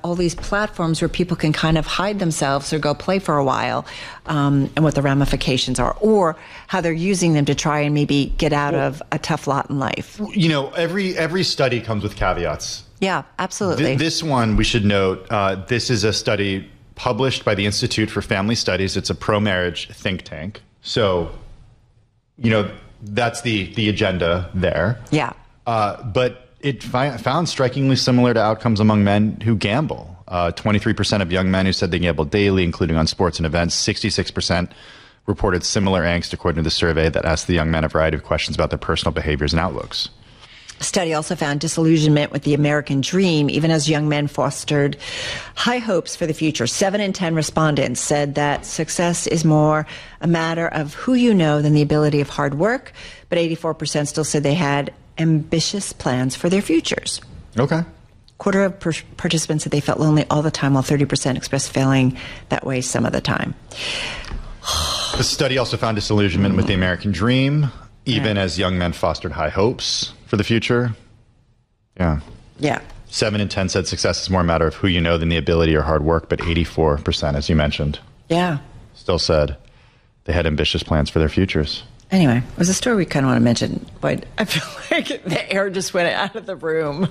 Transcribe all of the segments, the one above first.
all these platforms where people can kind of hide themselves or go play for a while, and what the ramifications are, or how they're using them to try and maybe get out of a tough lot in life. You know, every study comes with caveats. Yeah, absolutely. This one, we should note, this is a study published by the Institute for Family Studies. It's a pro-marriage think tank. So, you know, that's the agenda there. Yeah. But it found strikingly similar to outcomes among men who gamble. 23% of young men who said they gamble daily, including on sports and events. 66% reported similar angst, according to the survey that asked the young men a variety of questions about their personal behaviors and outlooks. The study also found disillusionment with the American dream, even as young men fostered high hopes for the future. 7 in 10 respondents said that success is more a matter of who you know than the ability of hard work, but 84% still said they had ambitious plans for their futures. Okay. Quarter of participants said they felt lonely all the time, while 30% expressed feeling that way some of the time. The study also found disillusionment with the American dream, even as young men fostered high hopes for the future. Yeah. 7 in 10 said success is more a matter of who you know than the ability or hard work, but 84%, as you mentioned, still said they had ambitious plans for their futures. Anyway, it was a story we kind of want to mention, but I feel like the air just went out of the room.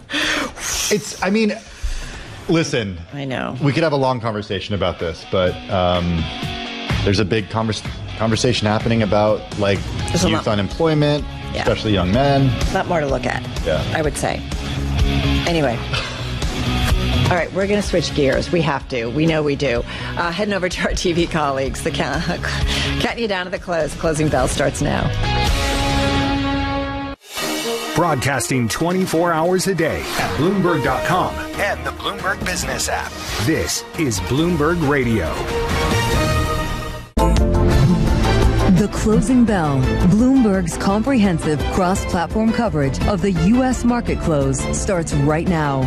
Listen. I know. We could have a long conversation about this, but there's a big conversation happening about, like, youth unemployment, especially young men. A lot more to look at, I would say. Anyway. All right, we're going to switch gears. We have to. We know we do. Heading over to our TV colleagues. Counting you down to the close. The closing bell starts now. Broadcasting 24 hours a day at Bloomberg.com and the Bloomberg Business app. This is Bloomberg Radio. The Closing Bell, Bloomberg's comprehensive cross-platform coverage of the U.S. market close, starts right now.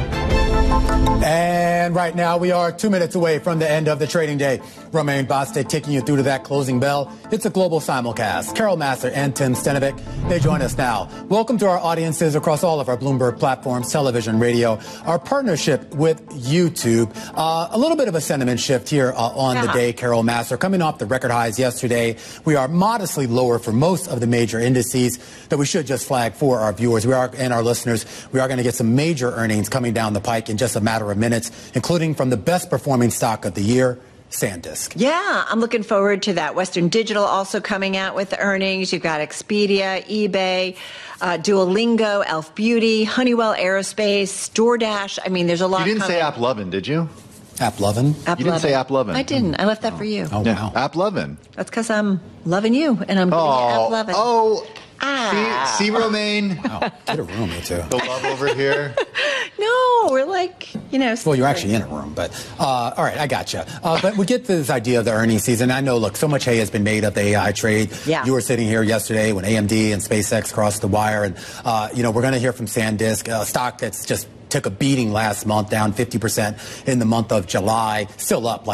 And right now, we are 2 minutes away from the end of the trading day. Romaine Bostick taking you through to that closing bell. It's a global simulcast. Carol Massar and Tim Stenovic, they join us now. Welcome to our audiences across all of our Bloomberg platforms, television, radio, our partnership with YouTube. A little bit of a sentiment shift here on the day, Carol Massar. Coming off the record highs yesterday, we are modestly lower for most of the major indices that we should just flag for our viewers and our listeners. We are going to get some major earnings coming down the pike in just a matter of minutes, including from the best performing stock of the year, SanDisk. Yeah, I'm looking forward to that. Western Digital also coming out with earnings. You've got Expedia, eBay, Duolingo, Elf Beauty, Honeywell Aerospace, DoorDash. I mean, there's a lot. You didn't say AppLovin, did you? AppLovin? You didn't say AppLovin. I didn't. I left that for you. Oh, wow. AppLovin. That's because I'm loving you, and I'm giving you AppLovin. Oh. See, Romaine? Wow, get a room, you two. The love over here. No, we're like, Well, you're actually in a room, but all right, I got you. But we get to this idea of the earnings season. I know, look, so much hay has been made of the AI trade. Yeah. You were sitting here yesterday when AMD and SpaceX crossed the wire, and we're going to hear from SanDisk, a stock that's just took a beating last month, down 50% in the month of July, still up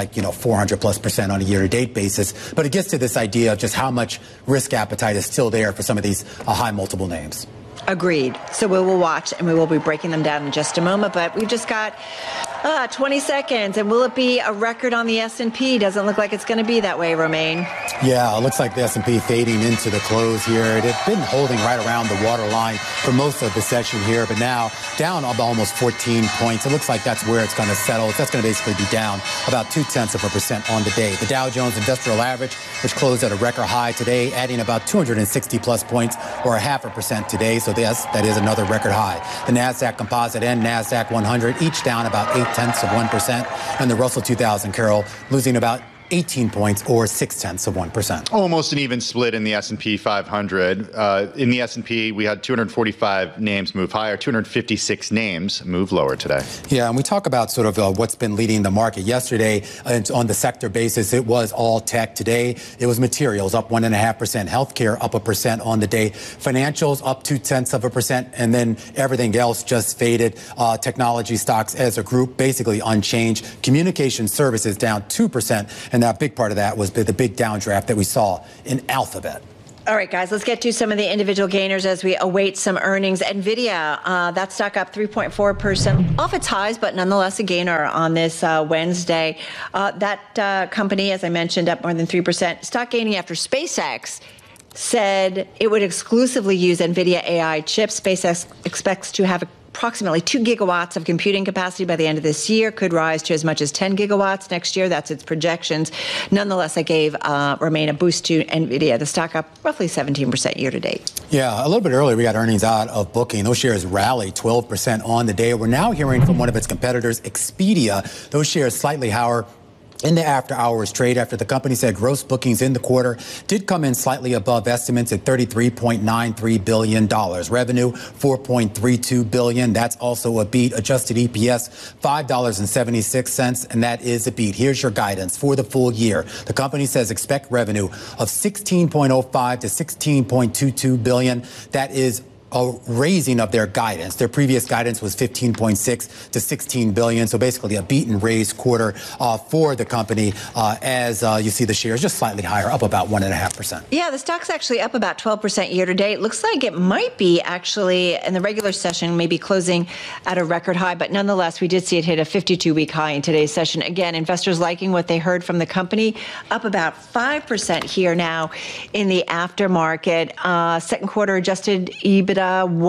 400+% on a year-to-date basis. But it gets to this idea of just how much risk appetite is still there for some of these high multiple names. Agreed. So we will watch, and we will be breaking them down in just a moment. But we've just got 20 seconds. And will it be a record on the S&P? Doesn't look like it's going to be that way, Romaine. Yeah, it looks like the S&P fading into the close here. It had been holding right around the waterline for most of the session here, but now down almost 14 points. It looks like that's where it's going to settle. That's going to basically be down about 0.2% on the day. The Dow Jones Industrial Average, which closed at a record high today, adding about 260+ points, or 0.5% today. So that is another record high. The NASDAQ Composite and NASDAQ 100 each down about 0.8%, and the Russell 2000, Carol, losing about 18 points, or 0.6%. Almost an even split in the S&P 500. In the S&P, we had 245 names move higher, 256 names move lower today. Yeah, and we talk about sort of what's been leading the market. Yesterday, on the sector basis, it was all tech. Today, it was materials up 1.5%, healthcare up 1% on the day, financials up 0.2%, and then everything else just faded. Technology stocks as a group basically unchanged. Communication services down 2%. And that big part of that was the big downdraft that we saw in Alphabet. All right, guys, let's get to some of the individual gainers as we await some earnings. NVIDIA, that stock up 3.4% off its highs, but nonetheless a gainer on this Wednesday. That company, as I mentioned, up more than 3%. Stock gaining after SpaceX said it would exclusively use NVIDIA AI chips. SpaceX expects to have approximately 2 gigawatts of computing capacity by the end of this year, could rise to as much as 10 gigawatts next year. That's its projections. Nonetheless, it gave remain a boost to NVIDIA. The stock up roughly 17% year to date. Yeah, a little bit earlier, we got earnings out of Booking. Those shares rallied 12% on the day. We're now hearing from one of its competitors, Expedia. Those shares slightly higher in the after-hours trade after the company said gross bookings in the quarter did come in slightly above estimates at $33.93 billion. Revenue, $4.32 billion. That's also a beat. Adjusted EPS, $5.76, and that is a beat. Here's your guidance for the full year. The company says expect revenue of $16.05 to $16.22 billion. That is a raising of their guidance. Their previous guidance was 15.6 to 16 billion. So basically a beat and raise quarter for the company as you see the shares just slightly higher, up about 1.5%. Yeah, the stock's actually up about 12% year to date. Looks like it might be actually in the regular session, maybe closing at a record high. But nonetheless, we did see it hit a 52-week high in today's session. Again, investors liking what they heard from the company, up about 5% here now in the aftermarket. Second quarter adjusted EBITDA,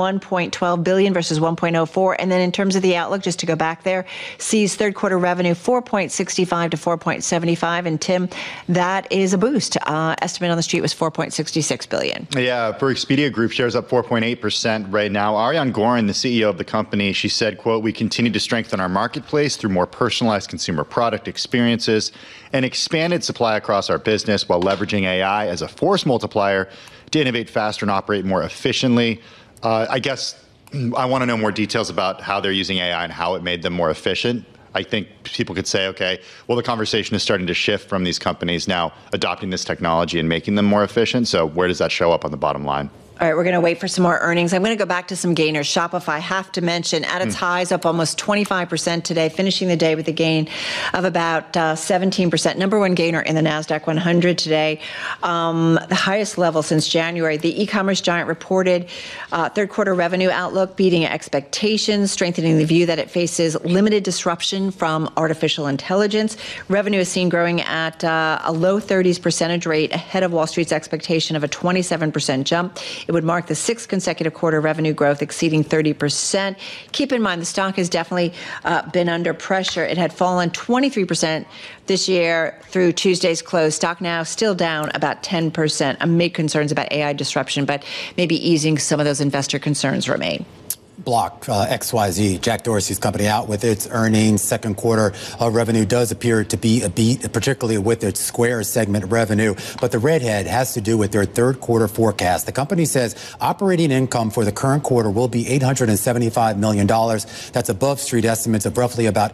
1.12 billion versus 1.04. And then in terms of the outlook, just to go back there, sees third quarter revenue 4.65 to 4.75. And Tim, that is a boost. Estimate on the street was 4.66 billion. Yeah, for Expedia Group, shares up 4.8% right now. Ariane Gorin, the CEO of the company, she said, quote, "We continue to strengthen our marketplace through more personalized consumer product experiences and expanded supply across our business while leveraging AI as a force multiplier to innovate faster and operate more efficiently." I guess I want to know more details about how they're using AI and how it made them more efficient. I think people could say, okay, well, the conversation is starting to shift from these companies now adopting this technology and making them more efficient. So where does that show up on the bottom line? All right, we're going to wait for some more earnings. I'm going to go back to some gainers. Shopify, have to mention, at its highs, up almost 25% today, finishing the day with a gain of about 17%. Number one gainer in the NASDAQ 100 today, the highest level since January. The e-commerce giant reported third quarter revenue outlook beating expectations, strengthening the view that it faces limited disruption from artificial intelligence. Revenue is seen growing at a low 30s percentage rate ahead of Wall Street's expectation of a 27% jump. It would mark the sixth consecutive quarter revenue growth exceeding 30%. Keep in mind, the stock has definitely been under pressure. It had fallen 23% this year through Tuesday's close. Stock now still down about 10% amid concerns about AI disruption, but maybe easing some of those investor concerns remain. Block, XYZ, Jack Dorsey's company, out with its earnings. Second quarter revenue does appear to be a beat, particularly with its Square segment revenue. But the redhead has to do with their third quarter forecast. The company says operating income for the current quarter will be $875 million. That's above street estimates of roughly about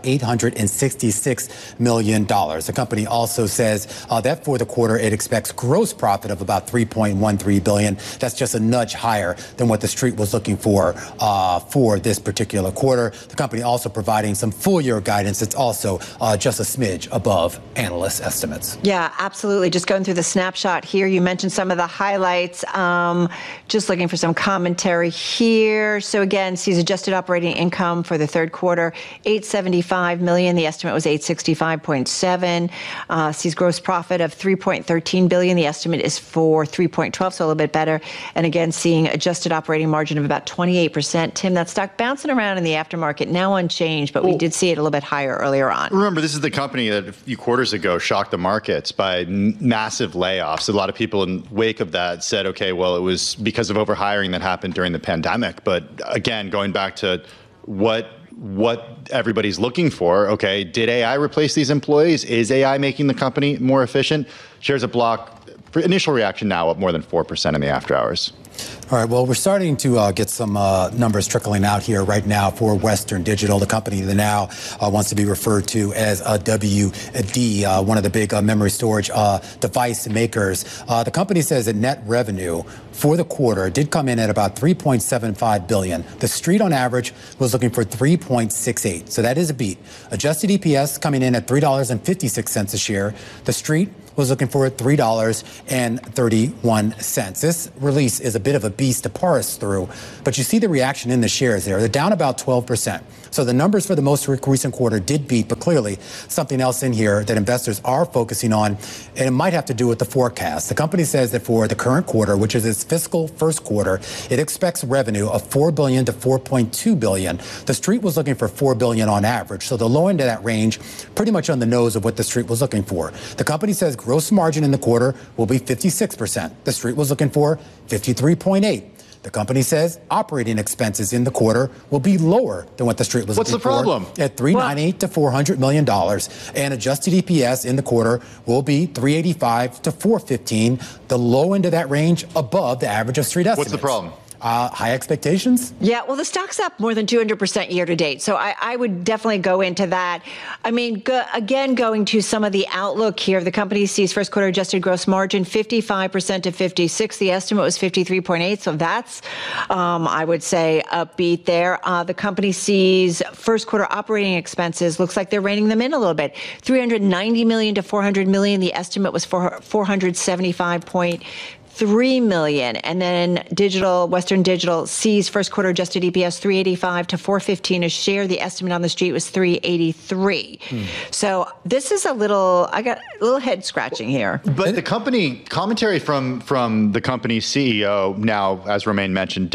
$866 million. The company also says that for the quarter, it expects gross profit of about $3.13 billion. That's just a nudge higher than what the street was looking for this particular quarter. The company also providing some full year guidance. It's also just a smidge above analyst estimates. Yeah, absolutely. Just going through the snapshot here. You mentioned some of the highlights. Just looking for some commentary here. So again, sees adjusted operating income for the third quarter, $875 million. The estimate was $865.7. Sees gross profit of $3.13 billion. The estimate is for $3.12, so a little bit better. And again, seeing adjusted operating margin of about 28%. Tim, that stock bouncing around in the aftermarket, now unchanged, but we did see it a little bit higher earlier on. Remember, this is the company that a few quarters ago shocked the markets by massive layoffs. A lot of people in wake of that said, okay, well, it was because of overhiring that happened during the pandemic. But again, going back to what everybody's looking for, okay, did AI replace these employees? Is AI making the company more efficient? Shares of Block, initial reaction now up more than 4% in the after hours. All right, well, we're starting to get some numbers trickling out here right now for Western Digital, the company that now wants to be referred to as WD, one of the big memory storage device makers. The company says that net revenue for the quarter did come in at about $3.75 billion. The street on average was looking for $3.68, so that is a beat. Adjusted EPS coming in at $3.56 a share. The street was looking for $3.31. This release is a bit of a beast to parse through, but you see the reaction in the shares there. They're down about 12%. So the numbers for the most recent quarter did beat, but clearly something else in here that investors are focusing on, and it might have to do with the forecast. The company says that for the current quarter, which is its fiscal first quarter, it expects revenue of $4 billion to $4.2 billion. The street was looking for $4 billion on average, so the low end of that range, pretty much on the nose of what the street was looking for. The company says gross margin in the quarter will be 56%. The street was looking for 53.8%. The company says operating expenses in the quarter will be lower than what the street was looking for. What's the problem? At $398 to $400 million. And adjusted EPS in the quarter will be $3.85 to $4.15. The low end of that range above the average of street estimates. What's the problem? High expectations? Yeah, well, the stock's up more than 200% year to date. So I would definitely go into that. I mean, going to some of the outlook here, the company sees first quarter adjusted gross margin 55% to 56%. The estimate was 53.8%. So that's, I would say, upbeat there. The company sees first quarter operating expenses. Looks like they're reining them in a little bit. $390 million to $400 million. The estimate was $475.3 million. And then Western Digital sees first quarter adjusted EPS $3.85 to $4.15 a share. The estimate on the street was $3.83. So this is I got a little head scratching here. But the commentary from the company's CEO now, as Romaine mentioned,